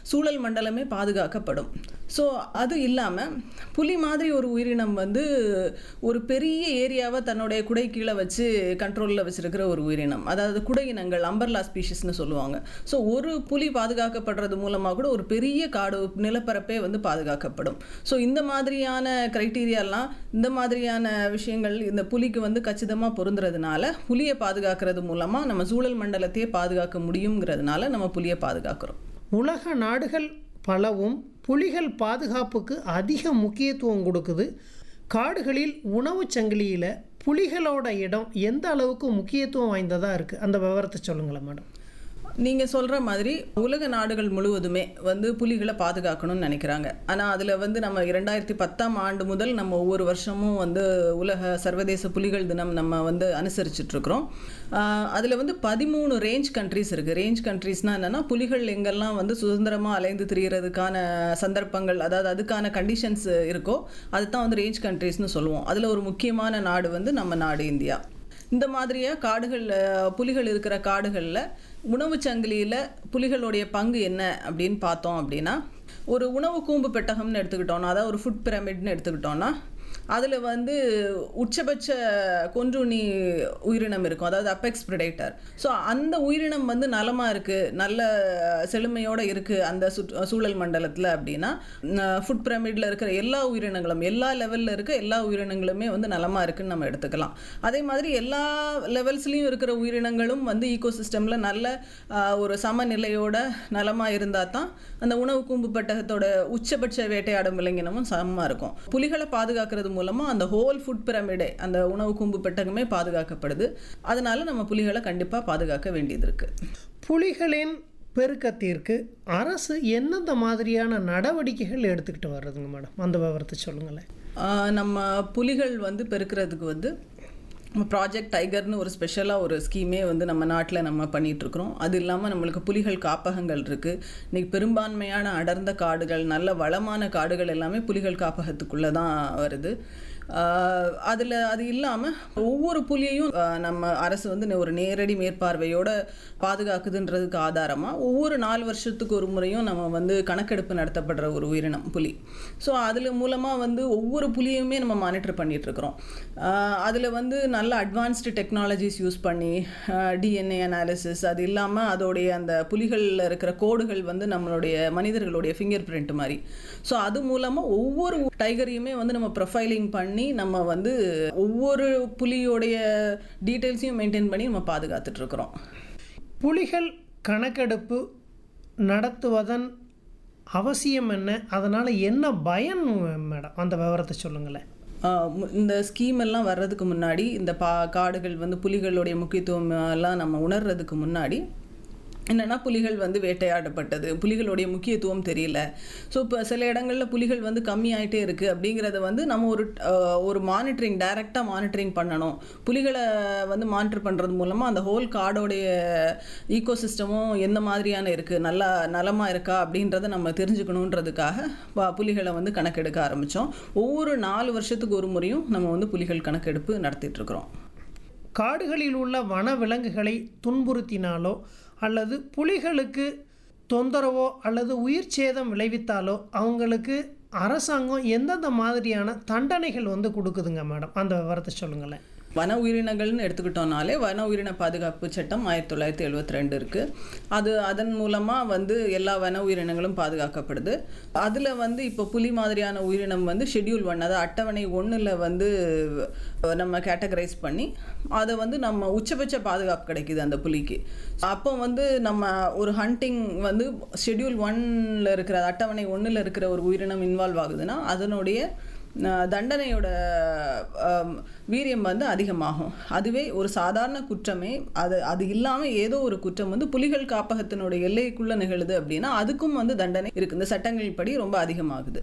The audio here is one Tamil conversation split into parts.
சூழல் மண்டலமே பாதுகாக்கப்படும். ஸோ அது இல்லாமல் புலி மாதிரி ஒரு உயிரினம் வந்து ஒரு பெரிய ஏரியாவை தன்னுடைய குடை கீழே வச்சு கண்ட்ரோலில் வச்சுருக்கிற ஒரு உயிரினம். அதாவது குடை இனங்கள் அம்பர்லா ஸ்பீஷிஸ்னு சொல்லுவாங்க. ஸோ ஒரு புலி பாதுகாக்கப்படுறது மூலமாக கூட ஒரு பெரிய காடு நிலப்பரப்பே வந்து பாதுகாக்கப்படும். ஸோ இந்த மாதிரியான கிரைட்டீரியாலாம், இந்த மாதிரியான விஷயங்கள் இந்த புலிக்கு வந்து கச்சிதமாக பொருந்துறதுனால புலியை பாதுகாக்கிறது மூலமாக நம்ம சூழல் மண்டலத்தையே பாதுகாக்க முடியுங்கிறதுனால நம்ம புலியை பாதுகாக்கிறோம். உலக நாடுகள் பலவும் புலிகள் பாதுகாப்புக்கு அதிக முக்கியத்துவம் கொடுக்குது. காடுகளில் உணவுச் சங்கிலியில் புலிகளோட இடம் எந்த அளவுக்கு முக்கியத்துவம் வாய்ந்ததாக இருக்குது, அந்த விவரத்தை சொல்லுங்களேன் மேடம். நீங்கள் சொல்கிற மாதிரி உலக நாடுகள் முழுவதுமே வந்து புலிகளை பாதுகாக்கணும்னு நினைக்கிறாங்க. ஆனால் அதில் வந்து நம்ம 2010 முதல் நம்ம ஒவ்வொரு வருஷமும் வந்து உலக சர்வதேச புலிகள் தினம் நம்ம வந்து அனுசரிச்சிட்ருக்கிறோம். அதில் வந்து 13 ரேஞ்ச் கண்ட்ரிஸ் இருக்குது. ரேஞ்ச் கண்ட்ரிஸ்னால் என்னென்னா, புலிகள் எங்கெல்லாம் வந்து சுதந்திரமாக அலைந்து திரிகிறதுக்கான சந்தர்ப்பங்கள், அதாவது அதுக்கான கண்டிஷன்ஸ் இருக்கோ அதுதான் வந்து ரேஞ்ச் கண்ட்ரிஸ்னு சொல்லுவோம். அதில் ஒரு முக்கியமான நாடு வந்து நம்ம நாடு இந்தியா. இந்த மாதிரியாக காடுகளில் புலிகள் இருக்கிற காடுகளில் உணவு சங்கிலியில் புலிகளுடைய பங்கு என்ன அப்படின்னு பார்த்தோம் அப்படின்னா, ஒரு உணவு கூம்பு பெட்டகம்னு எடுத்துக்கிட்டோன்னா, அதாவது ஒரு ஃபுட் பிரமிட்னு எடுத்துக்கிட்டோன்னா, அதில் வந்து உச்சபட்ச கொன்றுண்ணி உயிரினம் இருக்கும், அதாவது அபெக்ஸ் பிரெடேட்டர். ஸோ அந்த உயிரினம் வந்து நலமாக இருக்குது, நல்ல செழுமையோடு இருக்குது அந்த சூழல் மண்டலத்தில் அப்படின்னா, ஃபுட் பிரமிடில் இருக்கிற எல்லா உயிரினங்களும், எல்லா லெவலில் இருக்க எல்லா உயிரினங்களுமே வந்து நலமாக இருக்குதுன்னு நம்ம எடுத்துக்கலாம். அதே மாதிரி எல்லா லெவல்ஸ்லேயும் இருக்கிற உயிரினங்களும் வந்து ஈகோசிஸ்டமில் நல்ல ஒரு சமநிலையோட நலமாக இருந்தால் தான் அந்த உணவு கூம்பு பெட்டகத்தோட உச்சபட்ச வேட்டையாடும் விலங்கினமும் சமமாக இருக்கும். புலிகளை பாதுகாக்கிறது மூலமாக அந்த ஹோல் ஃபுட் பிரமிடே, அந்த உணவு கூம்பு பெட்டகமே பாதுகாக்கப்படுது. அதனால நம்ம புலிகளை கண்டிப்பாக பாதுகாக்க வேண்டியது இருக்குது. புலிகளின் பெருக்கத்திற்கு அரசு எந்தெந்த மாதிரியான நடவடிக்கைகள் எடுத்துக்கிட்டு வர்றதுங்க மேடம், அந்த விவரத்தை சொல்லுங்களேன். நம்ம புலிகள் வந்து பெருக்கிறதுக்கு வந்து ப்ராஜெக்ட் டைகர்னு ஒரு ஸ்பெஷலாக ஒரு ஸ்கீமே வந்து நம்ம நாட்டில் நம்ம பண்ணிகிட்ருக்குறோம். அது இல்லாமல் நம்மளுக்கு புலிகள் காப்பகங்கள் இருக்குது. இன்றைக்கி பெரும்பான்மையான அடர்ந்த காடுகள், நல்ல வளமான காடுகள் எல்லாமே புலிகள் காப்பகத்துக்குள்ளே தான் வருது. அது இல்லாமல் ஒவ்வொரு புலியையும் நம்ம அரசு வந்து ஒரு நேரடி மேற்பார்வையோடு பாதுகாக்குதுன்றதுக்கு ஆதாரமாக ஒவ்வொரு 4 வருஷத்துக்கு ஒரு முறையும் நம்ம வந்து கணக்கெடுப்பு நடத்தப்படுற ஒரு உயிரினம் புலி. ஸோ அதில் மூலமாக வந்து ஒவ்வொரு புலியுமே நம்ம மானிட்டர் பண்ணிகிட்ருக்குறோம். அதில் வந்து நல்ல அட்வான்ஸ்டு டெக்னாலஜிஸ் யூஸ் பண்ணி டிஎன்ஏ அனாலிசிஸ், அது இல்லாமல் அதோடைய அந்த புலிகளில் இருக்கிற கோடுகள் வந்து நம்மளுடைய மனிதர்களுடைய ஃபிங்கர் பிரிண்ட் மாதிரி. ஸோ அது மூலமாக ஒவ்வொரு டைகரையுமே வந்து நம்ம ப்ரொஃபைலிங் பண்ணி நம்ம வந்து ஒவ்வொரு புலியோடைய டீட்டெயில்ஸையும் மெயின்டைன் பண்ணி நம்ம பாதுகாத்துட்ருக்குறோம். புலிகள் கணக்கெடுப்பு நடத்துவதன் அவசியம் என்ன, அதனால் என்ன பயன் மேடம், அந்த விவரத்தை சொல்லுங்களேன். இந்த ஸ்கீம் எல்லாம் வர்றதுக்கு முன்னாடி, இந்த காடுகள் வந்து புலிகளுடைய முக்கியத்துவம் எல்லாம் நம்ம உணர்றதுக்கு முன்னாடி என்னென்னா, புலிகள் வந்து வேட்டையாடப்பட்டது, புலிகளுடைய முக்கியத்துவம் தெரியல. ஸோ இப்போ சில இடங்களில் புலிகள் வந்து கம்மியாயிட்டே இருக்குது அப்படிங்கிறத வந்து நம்ம ஒரு மானிட்டரிங், டைரெக்டாக மானிட்டரிங் பண்ணணும். புலிகளை வந்து மானிட்டர் பண்ணுறது மூலமாக அந்த ஹோல் காடோடைய ஈகோசிஸ்டமும் எந்த மாதிரியான இருக்குது, நலமாக இருக்கா அப்படின்றத நம்ம தெரிஞ்சுக்கணுன்றதுக்காக புலிகளை வந்து கணக்கெடுக்க ஆரம்பித்தோம். ஒவ்வொரு 4 வருஷத்துக்கு ஒரு முறையும் நம்ம வந்து புலிகள் கணக்கெடுப்பு நடத்திட்டுருக்குறோம். காடுகளில் உள்ள வன விலங்குகளை துன்புறுத்தினாலோ அல்லது புலிகளுக்கு தொந்தரவோ அல்லது உயிர் சேதம் விளைவித்தாலோ அவங்களுக்கு அரசாங்கம் எந்தெந்த மாதிரியான தண்டனைகள் வந்து கொடுக்குதுங்க மேடம், அந்த விவரத்தை சொல்லுங்களேன். வன உயிரினங்கள்னு எடுத்துக்கிட்டோம்னாலே வன உயிரின பாதுகாப்பு சட்டம் 1972 இருக்குது. அதன் மூலமாக வந்து எல்லா வன உயிரினங்களும் பாதுகாக்கப்படுது. அதில் வந்து இப்போ புலி மாதிரியான உயிரினம் வந்து ஷெட்யூல் 1, அதாவது அட்டவணை 1ல் வந்து நம்ம கேட்டகரைஸ் பண்ணி அதை வந்து நம்ம உச்சபட்ச பாதுகாப்பு கிடைக்கிது அந்த புலிக்கு. அப்போ வந்து நம்ம ஒரு ஹண்டிங் வந்து ஷெட்யூல் 1ல் இருக்கிற, அட்டவணை 1ல் இருக்கிற ஒரு உயிரினம் இன்வால்வ் ஆகுதுன்னா அதனுடைய தண்டனையோட வீரியம் வந்து அதிகமாகும். அதுவே ஒரு சாதாரண குற்றமே அது இல்லாமல் ஏதோ ஒரு குற்றம் வந்து புலிகள் காப்பகத்தினுடைய எல்லைக்குள்ளே நிகழுது அப்படின்னா அதுக்கும் வந்து தண்டனை இருக்குது. இந்த சட்டங்கள் படி ரொம்ப அதிகமாகுது.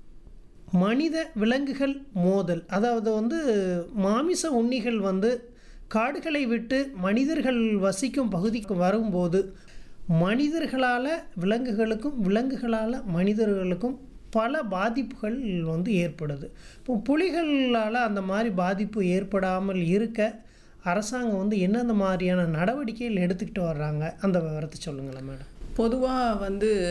மனித விலங்குகள் மோதல், அதாவது வந்து மாமிச உண்ணிகள் வந்து காடுகளை விட்டு மனிதர்கள் வசிக்கும் பகுதிக்கு வரும்போது மனிதர்களால் விலங்குகளுக்கும் விலங்குகளால் மனிதர்களுக்கும் பல பாதிப்புகள் வந்து ஏற்படுது. இப்போ புலிகளால் அந்த மாதிரி பாதிப்பு ஏற்படாமல் இருக்க அரசாங்கம் வந்து எந்தெந்த மாதிரியான நடவடிக்கைகள் எடுத்துக்கிட்டு வர்றாங்க, அந்த விவரத்தை சொல்லுங்களேன் மேடம். பொதுவாக வந்து